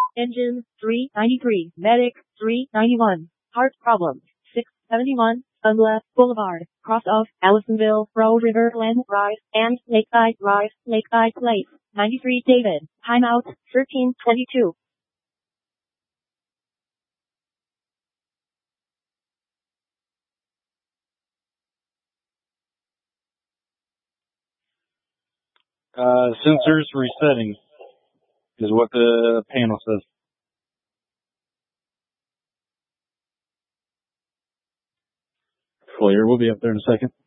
Engine, 393. Medic, 391. Heart problem, 671. Unless Boulevard, cross of Allisonville Road, Riverland Rise, and Lakeside Rise, Lakeside Place, 93 David. Timeout, 13:22. Sensors resetting is what the panel says. Clear. We'll be up there in a second.